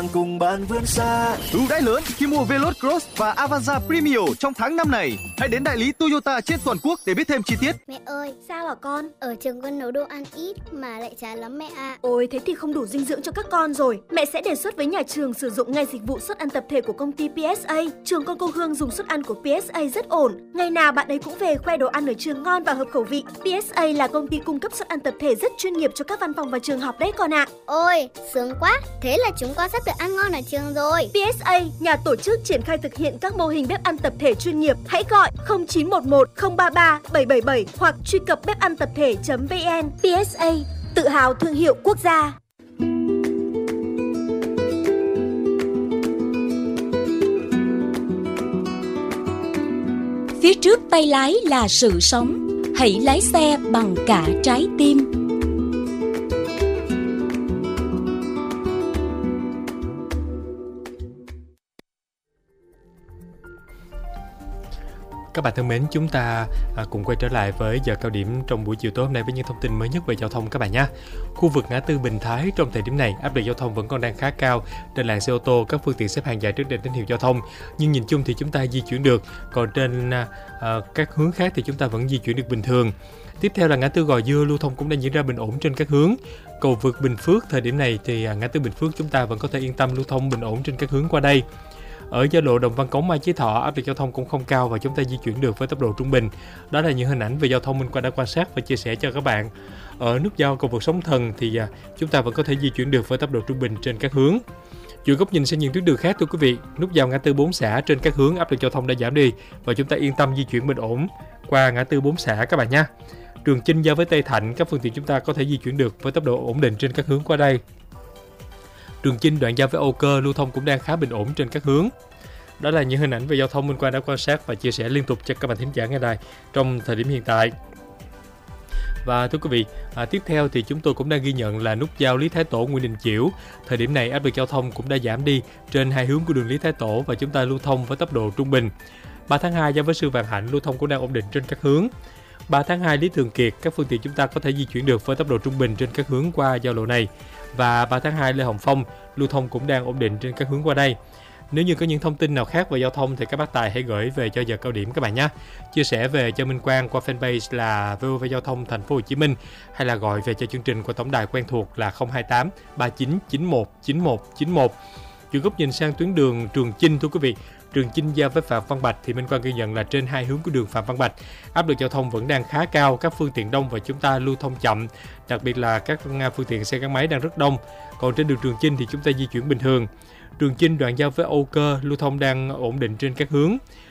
mang cùng bạn vươn xa. Ưu đãi lớn khi mua Veloz Cross và Avanza Premio trong tháng 5 này. Hãy đến đại lý Toyota trên toàn quốc để biết thêm chi tiết. Mẹ ơi, sao hả con? Ở trường con nấu đồ ăn ít mà lại chán lắm mẹ ạ. Ôi, thế thì không đủ dinh dưỡng cho các con rồi. Mẹ sẽ đề xuất với nhà trường sử dụng ngay dịch vụ suất ăn tập thể của công ty PSA. Trường con cô Hương dùng suất ăn của PSA rất ổn. Ngày nào bạn ấy cũng về khoe đồ ăn ở trường ngon và hợp khẩu vị. PSA là công ty cung cấp suất ăn tập thể rất chuyên nghiệp cho các văn phòng và trường học đấy con ạ. Ôi, sướng quá. Thế là chúng con sắp được ăn ngon ở trường rồi. PSA, nhà tổ chức triển khai thực hiện các mô hình bếp ăn tập thể chuyên nghiệp. Hãy gọi 0911 033 777 hoặc truy cập bepantapthe.vn. PSA, tự hào thương hiệu quốc gia. Phía trước tay lái là sự sống. Hãy lái xe bằng cả trái tim. Các bạn thân mến, chúng ta cùng quay trở lại với giờ cao điểm trong buổi chiều tối hôm nay với những thông tin mới nhất về giao thông các bạn nhé. Khu vực ngã tư Bình Thái trong thời điểm này áp lực giao thông vẫn còn đang khá cao. Trên làn xe ô tô, các phương tiện xếp hàng dài trước đèn tín hiệu giao thông, nhưng nhìn chung thì chúng ta di chuyển được. Còn trên các hướng khác thì chúng ta vẫn di chuyển được bình thường. Tiếp theo là ngã tư Gò Dưa, lưu thông cũng đang diễn ra bình ổn trên các hướng. Cầu vượt Bình Phước, thời điểm này thì ngã tư Bình Phước chúng ta vẫn có thể yên tâm lưu thông bình ổn trên các hướng qua đây. Ở giao lộ Đồng Văn Cống Mai Chí Thọ, áp lực giao thông cũng không cao và chúng ta di chuyển được với tốc độ trung bình. Đó là những hình ảnh về giao thông Minh Quang đã quan sát và chia sẻ cho các bạn. Ở nút giao cầu vượt Sóng Thần thì chúng ta vẫn có thể di chuyển được với tốc độ trung bình trên các hướng. Chuyển góc nhìn sang những tuyến đường khác thưa quý vị, nút giao ngã tư Bốn Xã trên các hướng áp lực giao thông đã giảm đi và chúng ta yên tâm di chuyển bình ổn qua ngã tư Bốn Xã các bạn nha. Trường Chinh giao với Tây Thạnh, các phương tiện chúng ta có thể di chuyển được với tốc độ ổn định trên các hướng qua đây. Trường Chinh đoạn giao với Âu Cơ, lưu thông cũng đang khá bình ổn trên các hướng. Đó là những hình ảnh về giao thông Minh Quang đã quan sát và chia sẻ liên tục cho các bạn thính giả nghe đài trong thời điểm hiện tại. Và thưa quý vị, tiếp theo thì chúng tôi cũng đang ghi nhận là nút giao Lý Thái Tổ Nguyễn Đình Chiểu. Thời điểm này áp lực giao thông cũng đã giảm đi trên hai hướng của đường Lý Thái Tổ và chúng ta lưu thông với tốc độ trung bình. 3 tháng 2 giao với Sư Vạn Hạnh, lưu thông cũng đang ổn định trên các hướng. 3 tháng 2 Lý Thường Kiệt, các phương tiện chúng ta có thể di chuyển được với tốc độ trung bình trên các hướng qua giao lộ này. Và 3 tháng 2 Lê Hồng Phong, lưu thông cũng đang ổn định trên các hướng qua đây. Nếu như có những thông tin nào khác về giao thông thì các bác tài hãy gửi về cho giờ cao điểm các bạn nhé. Chia sẻ về cho Minh Quang qua fanpage là VOV Giao thông Thành phố Hồ Chí Minh hay là gọi về cho chương trình qua tổng đài quen thuộc là 028 3991 9191. Chuyển góc nhìn sang tuyến đường Trường Chinh thưa quý vị. Trường Chinh giao với Phạm Văn Bạch thì Minh Quang ghi nhận là trên hai hướng của đường Phạm Văn Bạch áp lực giao thông vẫn đang khá cao, các phương tiện đông và chúng ta lưu thông chậm, đặc biệt là các phương tiện xe gắn máy đang rất đông. Còn trên đường Trường Chinh thì chúng ta di chuyển bình thường. Trường Chinh đoạn giao với Âu Cơ, lưu thông đang ổn định trên các hướng.